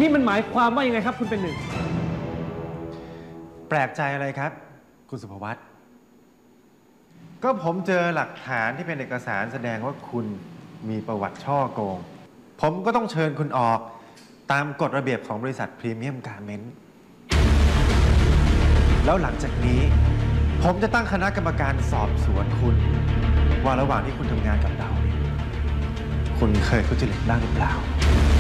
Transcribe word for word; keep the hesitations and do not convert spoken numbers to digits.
นี้มันหมายความว่ายังไงครับคุณเป็นหนึ่งแปลกใจอะไรครับคุณสุภวัตก็ผมเจอหลักฐานที่เป็นเอกสารแสดงว่าคุณมีประวัติช่อโกงผมก็ต้องเชิญคุณออกตามกฎระเบียบของบริษัทพรีเมียมการ์เมนต์แล้วหลังจากนี้ผมจะตั้งคณะกรรมการสอบสวนคุณว่าระหว่างที่คุณทำงานกับเราเนี่ยคุณเคยทุจริตบ้างหรือเปล่า